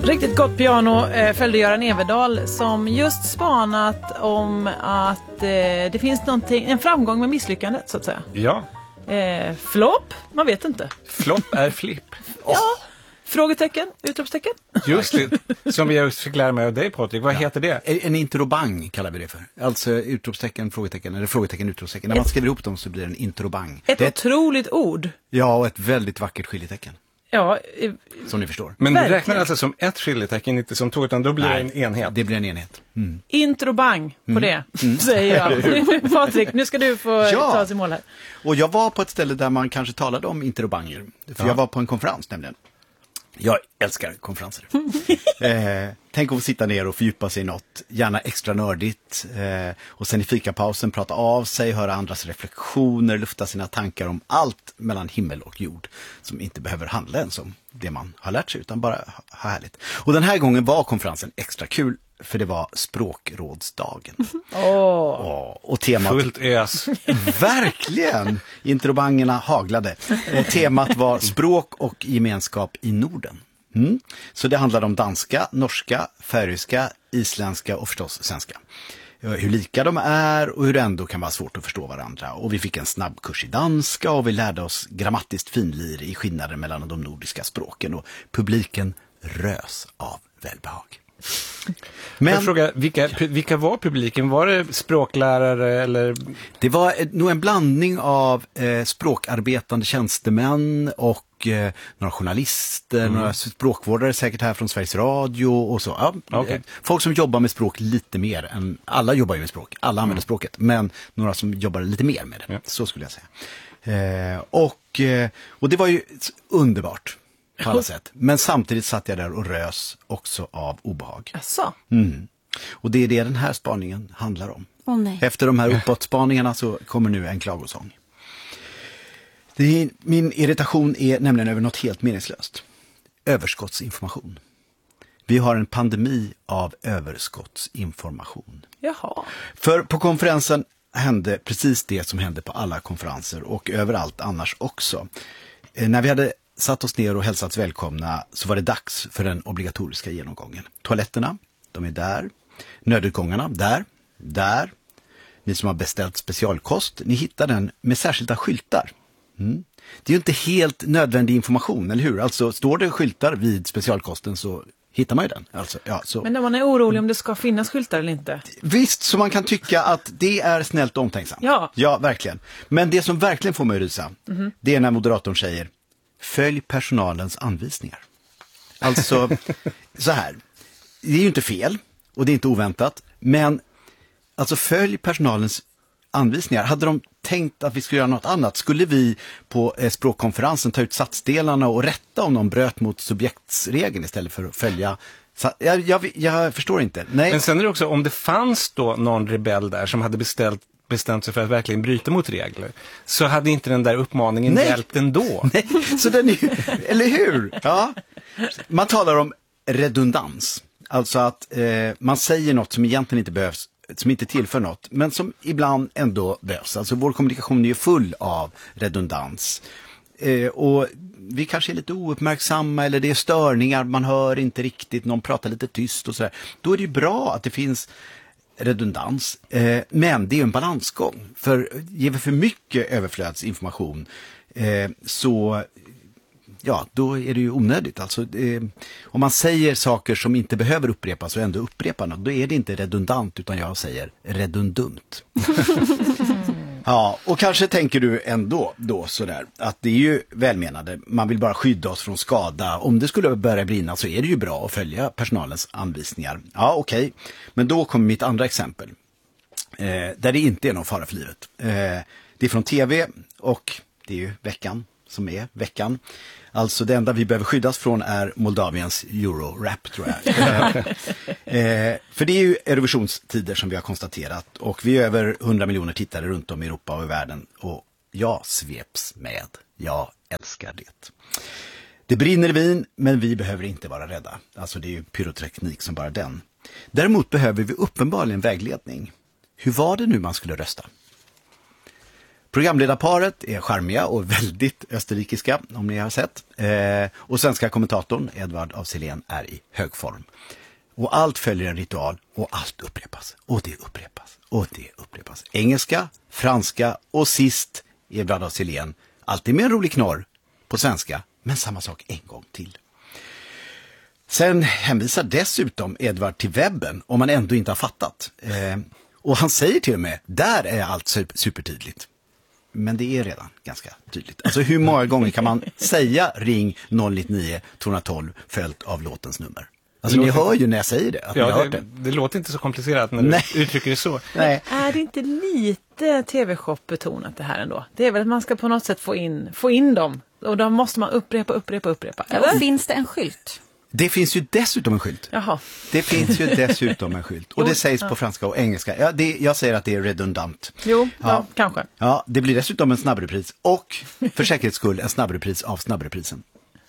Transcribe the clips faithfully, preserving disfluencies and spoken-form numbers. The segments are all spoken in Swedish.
Riktigt gott piano eh, följde Göran Everdahl som just spanat om att eh, det finns någonting, en framgång med misslyckandet så att säga. Ja. Eh, flopp? Man vet inte. Flopp är flipp. Oh. Ja. Frågetecken? Utropstecken? Just det, som jag fick lära mig av dig, Patrik. Vad ja. heter det? En interrobang kallar vi det för. Alltså utropstecken, frågetecken, eller frågetecken, utropstecken. När man skriver ihop dem så blir det en interobang. Ett det otroligt ett... ord. Ja, och ett väldigt vackert skiljetecken. Ja. Eh... Som ni förstår. Men det räknar alltså som ett skiljetecken, inte som två, utan då blir Nej, det en enhet. Det blir en enhet. Mm. Interobang på mm. det, mm. säger jag. Patrik, nu ska du få ja. ta oss i mål här. Och jag var på ett ställe där man kanske talade om interobanger. För ja. jag var på en konferens nämligen. Jag älskar konferenser. eh, tänk att få sitta ner och fördjupa sig i något, gärna extra nördigt. Eh, och sen i fikapausen prata av sig, höra andras reflektioner, lufta sina tankar om allt mellan himmel och jord. Som inte behöver handla ens om det man har lärt sig, utan bara ha härligt. Och den här gången var konferensen extra kul, för det var språkrådsdagen. Åh. Oh. Oh, och temat... Fullt ös. Verkligen! Interobangerna haglade. Eh, temat var språk och gemenskap i Norden. Mm. Så det handlade om danska, norska, färöiska, isländska och förstås svenska. Hur lika de är och hur det ändå kan vara svårt att förstå varandra. Och vi fick en snabbkurs i danska och vi lärde oss grammatiskt finlir i skillnader mellan de nordiska språken. Och publiken rös av välbehag. Men jag frågar, vilka, vilka var publiken? Var det språklärare eller? Det var nog en blandning av eh, språkarbetande tjänstemän och eh, några journalister, mm. några språkvårdare säkert här från Sveriges Radio och så. Ja, okay. Folk som jobbar med språk lite mer än, alla jobbar ju med språk, alla använder mm. språket, men några som jobbar lite mer med det, ja. Så skulle jag säga. Eh, och, eh, och det var ju underbart. På alla sätt. Men samtidigt satt jag där och rös också av obehag. Asså? Mm. Och det är det den här spaningen handlar om. Oh, nej. Efter de här uppåtspaningarna så kommer nu en klagosång. Det är, min irritation är nämligen över något helt meningslöst. Överskottsinformation. Vi har en pandemi av överskottsinformation. Jaha. För på konferensen hände precis det som hände på alla konferenser och överallt annars också. Eh, när vi hade satt oss ner och hälsats välkomna så var det dags för den obligatoriska genomgången. Toaletterna, de är där. Nödutgångarna, där. Där. Ni som har beställt specialkost, ni hittar den med särskilda skyltar. Mm. Det är ju inte helt nödvändig information, eller hur? Alltså står det skyltar vid specialkosten så hittar man ju den. Alltså, ja, så. Men när man är orolig om det ska finnas skyltar eller inte. Visst, så man kan tycka att det är snällt och omtänksamt. Ja. Ja, verkligen. Men det som verkligen får mig att rysa, mm-hmm. det är när moderatorn säger följ personalens anvisningar. Alltså, så här. Det är ju inte fel och det är inte oväntat. Men alltså följ personalens anvisningar. Hade de tänkt att vi skulle göra något annat? Skulle vi på eh, språkkonferensen ta ut satsdelarna och rätta om de bröt mot subjektsregeln istället för att följa... Jag, jag, jag förstår inte. Nej. Men sen är det också, om det fanns då någon rebell där som hade beställt bestämt sig för att verkligen bryta mot regler, så hade inte den där uppmaningen Nej. hjälpt ändå. Nej, så den är, eller hur? Ja. Man talar om redundans. Alltså att eh, man säger något som egentligen inte behövs, som inte tillför något, men som ibland ändå behövs. Alltså vår kommunikation är ju full av redundans. Eh, och vi kanske är lite ouppmärksamma eller det är störningar, man hör inte riktigt, någon pratar lite tyst och sådär. Då är det ju bra att det finns redundans, eh, men det är ju en balansgång. För ger vi för mycket överflödsinformation eh, så ja, då är det ju onödigt. Alltså, eh, om man säger saker som inte behöver upprepas och ändå upprepar något, då är det inte redundant utan jag säger redundumt. Ja, och kanske tänker du ändå då sådär att det är ju välmenande. Man vill bara skydda oss från skada. Om det skulle börja brinna så är det ju bra att följa personalens anvisningar. Ja, okej. Okay. Men då kommer mitt andra exempel. Eh, där det inte är någon fara för livet. Eh, det är från tv och det är ju veckan som är veckan. Alltså det enda vi behöver skyddas från är Moldaviens Euro-rap, tror jag. eh, för det är ju Eurovisionstider som vi har konstaterat. Och vi är över hundra miljoner tittare runt om i Europa och i världen. Och jag sveps med. Jag älskar det. Det brinner i Wien, men vi behöver inte vara rädda. Alltså det är ju pyroteknik som bara den. Däremot behöver vi uppenbarligen vägledning. Hur var det nu man skulle rösta? Programledarparet är charmiga och väldigt österrikiska, om ni har sett. Eh, och svenska kommentatorn Edvard af Sillén är i hög form. Och allt följer en ritual och allt upprepas. Och det upprepas. Och det upprepas. Engelska, franska och sist Edvard af Sillén. Alltid med en rolig knorr på svenska, men samma sak en gång till. Sen hänvisar dessutom Edvard till webben om man ändå inte har fattat. Eh, och han säger till och med, där är allt supertydligt. Men det är redan ganska tydligt. Alltså hur många gånger kan man säga ring noll nio nio två ett två följt av låtens nummer? Alltså ni hör ju när jag säger det. Att ja, ni har det, det. det låter inte så komplicerat när Nej. du uttrycker det så. Nej. Är det inte lite tv-shop-betonat det här ändå? Det är väl att man ska på något sätt få in, få in dem. Och då måste man upprepa, upprepa, upprepa. Eller? Ja, finns det en skylt? Det finns ju dessutom en skylt. Jaha. Det finns ju dessutom en skylt. Och det sägs på franska och engelska. Ja, det, jag säger att det är redundant. Jo, ja, Ja. kanske. Ja, det blir dessutom en snabbrepris. Och för säkerhets skull en snabbrepris av snabbreprisen.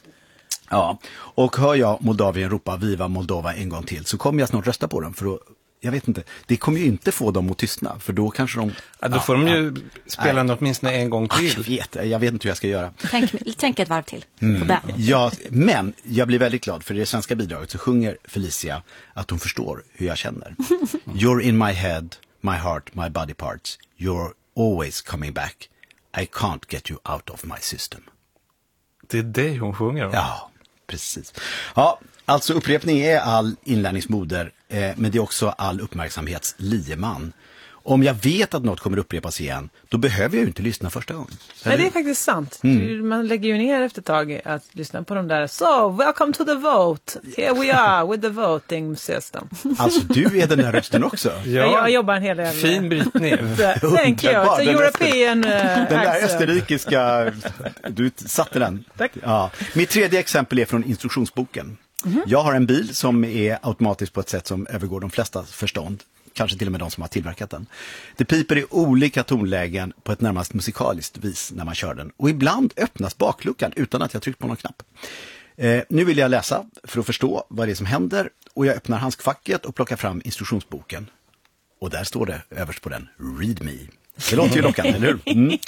Ja, och hör jag Moldavien ropa Viva Moldova en gång till så kommer jag snart rösta på dem. För då, jag vet inte, det kommer ju inte få dem att tystna. För då kanske de... Ja, då får de ju spela den åtminstone en gång Ah, jag till. vet, jag vet inte hur jag ska göra. Tänk, tänk ett varv till. Mm. På den. Ja, men jag blir väldigt glad för i det svenska bidraget så sjunger Felicia att hon förstår hur jag känner. You're in my head, my heart, my body parts. You're always coming back. I can't get you out of my system. Det är det hon sjunger om. Ja, precis. Ja, alltså upprepning är all inlärningsmoder, eh, men det är också all uppmärksamhets lieman. Om jag vet att något kommer upprepas igen, då behöver jag ju inte lyssna första gången. Nej, det är faktiskt sant. Mm. Man lägger ju ner efter ett tag att lyssna på de där. So, welcome to the vote. Here we are with the voting system. Alltså, du är den här rösten också. Ja, Jag jobbar en hel del. fin brytning. Thank you. Underbar. It's a Den European uh, Den där accent. österrikiska, du satte den. Tack. Ja. Mitt tredje exempel är från instruktionsboken. Mm-hmm. Jag har en bil som är automatisk på ett sätt som övergår de flesta förstånd. Kanske till och med de som har tillverkat den. Det piper i olika tonlägen på ett närmast musikaliskt vis när man kör den. Och ibland öppnas bakluckan utan att jag tryckt på någon knapp. Eh, nu vill jag läsa för att förstå vad det är som händer. Och jag öppnar handskfacket och plockar fram instruktionsboken. Och där står det överst på den, Read Me. Det låter ju lockande, eller hur? Mm.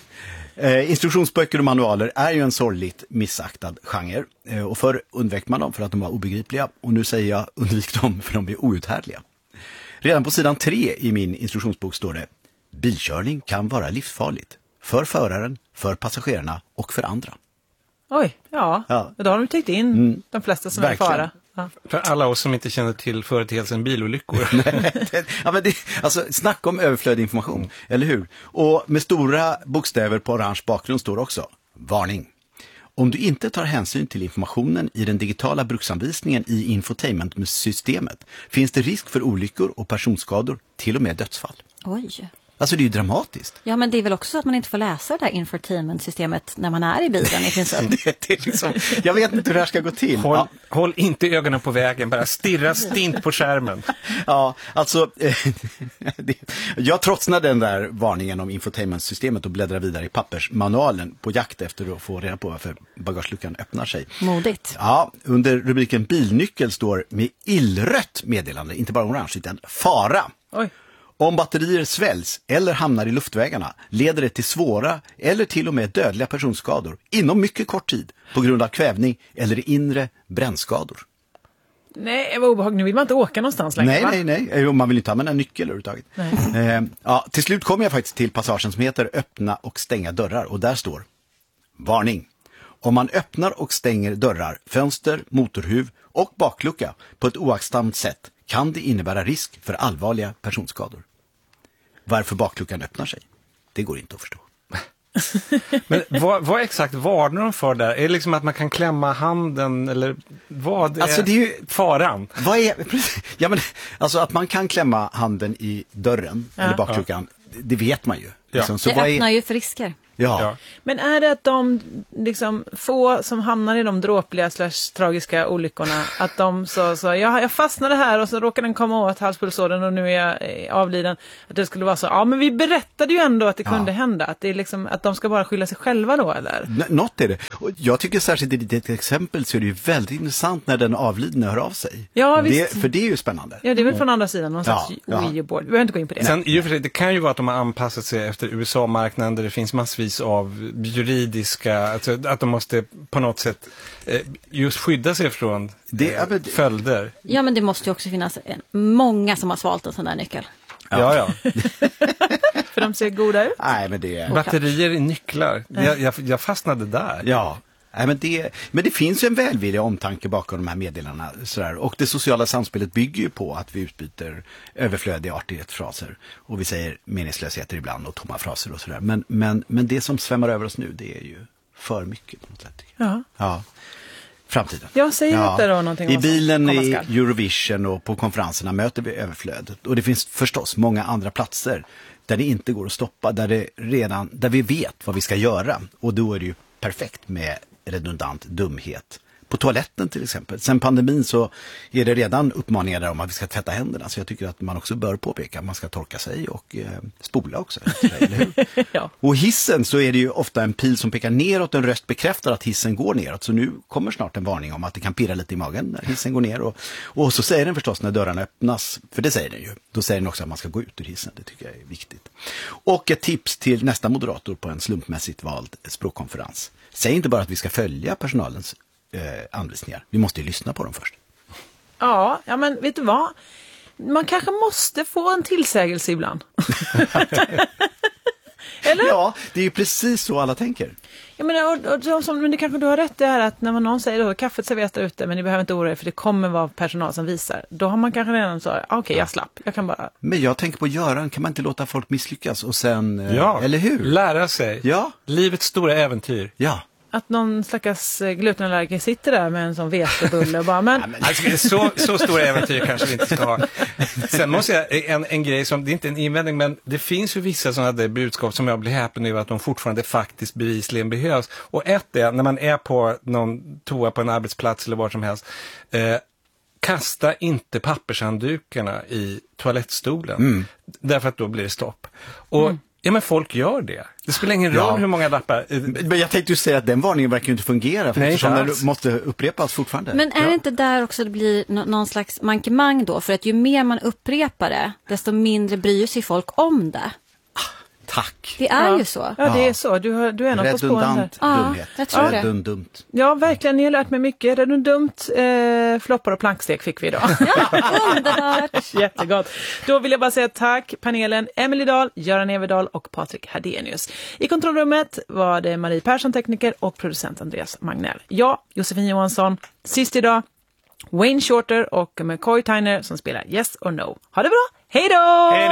Eh, instruktionsböcker och manualer är ju en sorgligt missaktad genre. Eh, och förr undvek man dem för att de var obegripliga. Och nu säger jag undvik dem för de blir outhärdliga. Redan på sidan tre i min instruktionsbok står det: bilkörning kan vara livsfarligt. För föraren, för passagerarna och för andra. Oj, ja. Ja. Då har de täckt in Mm. de flesta som Verkligen. är i fara. Ja. För alla oss som inte känner till företeelsen bilolyckor. Ja, men det, alltså, snacka om överflödig information, mm. eller hur? Och med stora bokstäver på orange bakgrund står också: varning. Om du inte tar hänsyn till informationen i den digitala bruksanvisningen i infotainmentsystemet finns det risk för olyckor och personskador, till och med dödsfall. Oj. Alltså det är ju dramatiskt. Ja, men det är väl också att man inte får läsa det här infotainmentsystemet när man är i bilen i princip. det, det är liksom, jag vet inte hur det här ska gå till. Håll, Ja. håll inte ögonen på vägen, bara stirra stint på skärmen. Ja, alltså, eh, det, jag trotsnade den där varningen om infotainmentsystemet och bläddrar vidare i pappersmanualen på jakt efter att få reda på varför bagageluckan öppnar sig. Modigt. Ja, under rubriken bilnyckel står med illrött meddelande, inte bara orange utan fara. Oj. Om batterier sväljs eller hamnar i luftvägarna leder det till svåra eller till och med dödliga personskador inom mycket kort tid på grund av kvävning eller inre brännskador. Nej, vad obehagligt. Nu vill man inte åka någonstans längre, Nej, va? nej, nej. Man vill inte använda en nyckel överhuvudtaget. Eh, ja, till slut kommer jag faktiskt till passagen som heter öppna och stänga dörrar. Och där står: varning. Om man öppnar och stänger dörrar, fönster, motorhuv och baklucka på ett oaktsamt sätt kan det innebära risk för allvarliga personskador. Varför bakluckan öppnar sig, det går inte att förstå. Men vad, vad exakt varnar de för där? Är det liksom att man kan klämma handen eller vad är, Alltså, det är ju faran? Vad är, ja, men, alltså att man kan klämma handen i dörren Ja. eller bakluckan, det vet man ju. Liksom. Så Det vad öppnar är, ju för risker. Ja. Ja. Men är det att de liksom få som hamnar i de dråpliga slash tragiska olyckorna, att de så, så jag, jag fastnade här och så råkade den komma åt halspulsådern och nu är jag eh, avliden, att det skulle vara så, ja men vi berättade ju ändå att det kunde Ja. hända, att det är liksom, att de ska bara skylla sig själva då, eller? N- något är det. Och jag tycker särskilt i ditt exempel så är det ju väldigt intressant när den avlidne hör av sig. Ja, visst. Det, för det är ju spännande. Ja, det är väl från andra sidan, någon Ja, slags ja. Ouija-board. Vi behöver inte gå in på det. Sen, i och för sig, det kan ju vara att de har anpassat sig efter U S A-marknaden där det finns massvis av juridiska, alltså att de måste på något sätt eh, just skydda sig från Det är eh, väl- följder. Ja, men det måste ju också finnas en, många som har svalt en sån där nyckel. Ja, ja. För de ser goda ut. Nej, men det är... Batterier i nycklar. Jag, jag, jag fastnade där. Ja. Nej, men, det, men det finns ju en välvillig omtanke bakom de här meddelarna. Sådär. Och det sociala samspelet bygger ju på att vi utbyter överflödiga artighetsfraser. Och vi säger meningslösheter ibland och tomma fraser och sådär. Men, men, men det som svämmar över oss nu, det är ju för mycket på något sätt. tycker jag. Ja. Ja. Framtiden. Ja, säg inte då någonting I vad som bilen, komma i skall. Eurovision och på konferenserna möter vi överflödet. Och det finns förstås många andra platser där det inte går att stoppa, där, det redan, där vi vet vad vi ska göra. Och då är det ju perfekt med redundant dumhet. På toaletten till exempel. Sen pandemin så är det redan uppmaningar där om att vi ska tvätta händerna. Så jag tycker att man också bör påpeka att man ska torka sig och eh, spola också. Eller hur? Ja. Och hissen så är det ju ofta en pil som pekar neråt. En röst bekräftar att hissen går neråt. Så nu kommer snart en varning om att det kan pirra lite i magen när hissen går ner. Och, och så säger den förstås när dörrarna öppnas. För det säger den ju. Då säger den också att man ska gå ut ur hissen. Det tycker jag är viktigt. Och ett tips till nästa moderator på en slumpmässigt vald språkkonferens. Säg inte bara att vi ska följa personalens eh, anvisningar. Vi måste ju lyssna på dem först. Ja, ja, men vet du vad? Man kanske måste få en tillsägelse ibland. Eller? Ja, det är ju precis så alla tänker. Jag menar, och, och, som, men det kanske du har rätt i här att när man någon säger då, kaffet serveras där ute men ni behöver inte oroa er för det kommer vara personal som visar. Då har man kanske redan så, okej okay, jag slapp, jag kan bara... Men jag tänker på Göran, kan man inte låta folk misslyckas och sen, eh, Ja, eller hur? lära sig. Ja. Livets stora äventyr. Ja. Att någon stackars glutenallergiker sitter där med en sån vetebulle och bara, men... Alltså, så, så stora äventyr kanske vi inte ska ha. Sen måste jag, en, en grej som, det är inte en invändning, men det finns ju vissa sådana där budskap som jag blir häpen över att de fortfarande faktiskt bevisligen behövs. Och ett är, när man är på någon toa på en arbetsplats eller var som helst, eh, kasta inte pappershanddukarna i toalettstolen. Mm. Därför att då blir det stopp. Och mm. Ja, men folk gör det. Det spelar ingen roll Ja. hur många lappar... Men jag tänkte ju säga att den varningen verkar ju inte fungera. För Nej, eftersom inte den alls. måste upprepas fortfarande. Men är ja. det inte där också det blir nå- någon slags mankemang då? För att ju mer man upprepar det, desto mindre bryr sig folk om det. Tack. Det är ja. ju så. Ja, det är så. Du, har, du är något på spåren där. Redundant Ja, dumhet. jag tror det. Redundumt. Ja, verkligen. Ni har lärt mig mycket. Redundumt, eh, floppar och plankstek fick vi idag. Ja, underbart. Jättegott. Då vill jag bara säga tack panelen Emelie Dahl, Göran Everdahl och Patrik Hadenius. I kontrollrummet var det Marie Persson, tekniker, och producent Andreas Magnell. Jag, Josefin Johansson, sist idag Wayne Shorter och McCoy Tyner som spelar Yes or No. Ha det bra, hej då! Hej då!